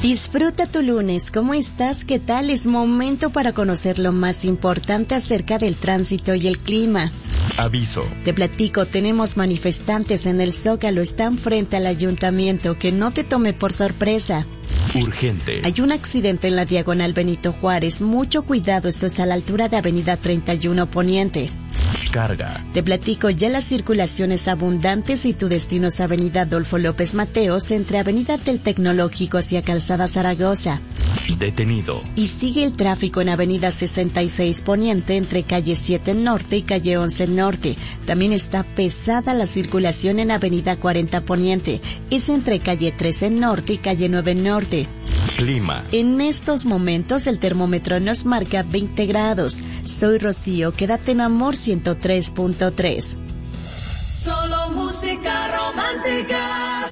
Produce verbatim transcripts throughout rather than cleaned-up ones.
Disfruta tu lunes. ¿Cómo estás? ¿Qué tal? Es momento para conocer lo más importante acerca del tránsito y el clima. Aviso. Te platico, tenemos manifestantes en el Zócalo, están frente al ayuntamiento, que no te tome por sorpresa. Urgente. Hay un accidente en la diagonal Benito Juárez, mucho cuidado, esto es a la altura de Avenida treinta y uno Poniente. Carga. Te platico, ya la circulación es abundante si tu destino es Avenida Adolfo López Mateos, entre Avenida del Tecnológico hacia Calzada Zaragoza. Detenido. Y sigue el tráfico en Avenida sesenta y seis Poniente, entre Calle siete Norte y Calle once Norte. También está pesada la circulación en Avenida cuarenta Poniente, es entre Calle trece Norte y Calle nueve Norte. Clima. En estos momentos el termómetro nos marca veinte grados. Soy Rocío, quédate en Amor ciento tres punto tres. Solo música romántica.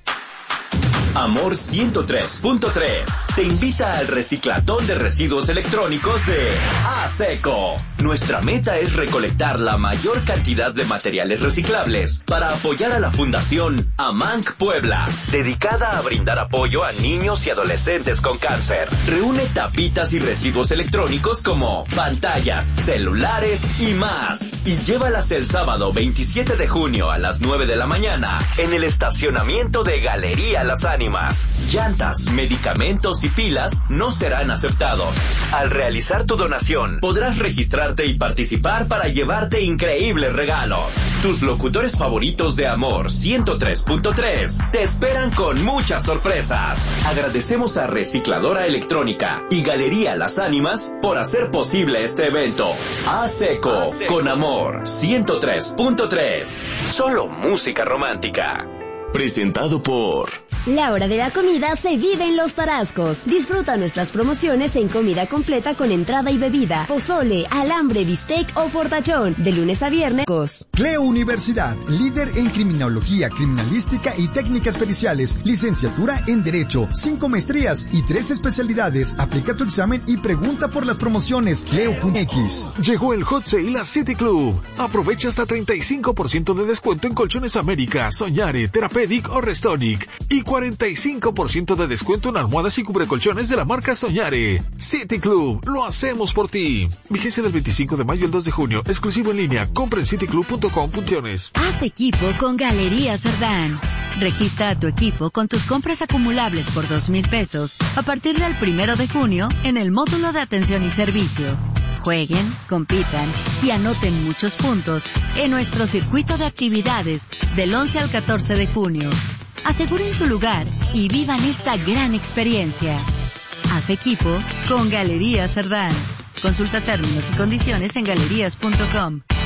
Amor ciento tres punto tres te invita al reciclatón de residuos electrónicos de ASECO. Nuestra meta es recolectar la mayor cantidad de materiales reciclables para apoyar a la Fundación AMANC Puebla, dedicada a brindar apoyo a niños y adolescentes con cáncer. Reúne tapitas y residuos electrónicos como pantallas, celulares y más, y llévalas el sábado veintisiete de junio a las nueve de la mañana en el estacionamiento de Galería Las Ánimas. Llantas, medicamentos y pilas no serán aceptados. Al realizar tu donación, podrás registrarte y participar para llevarte increíbles regalos. Tus locutores favoritos de Amor ciento tres punto tres te esperan con muchas sorpresas. Agradecemos a Recicladora Electrónica y Galería Las Ánimas por hacer posible este evento. ASECO, con Amor ciento tres punto tres. Solo música romántica. Presentado por... La hora de la comida se vive en Los Tarascos. Disfruta nuestras promociones en comida completa con entrada y bebida, pozole, alambre, bistec o fortachón, de lunes a viernes. Cleo Universidad, líder en criminología, criminalística y técnicas periciales, licenciatura en Derecho, cinco maestrías y tres especialidades. Aplica tu examen y pregunta por las promociones. Cleo punto x. Llegó el Hot Sale a City Club. Aprovecha hasta treinta y cinco por ciento de descuento en Colchones América, Soñare, Therapeutic o Restonic. Y cuarenta y cinco por ciento de descuento en almohadas y cubrecolchones de la marca Soñare. City Club, lo hacemos por ti. Vigencia del veinticinco de mayo al dos de junio. Exclusivo en línea. Compra en cityclub punto com. Haz equipo con Galería Cerdán. Registra a tu equipo con tus compras acumulables por dos mil pesos a partir del primero de junio en el módulo de atención y servicio. Jueguen, compitan y anoten muchos puntos en nuestro circuito de actividades del once al catorce de junio. Aseguren su lugar y vivan esta gran experiencia. Haz equipo con Galería Cerdán. Consulta términos y condiciones en galerías punto com.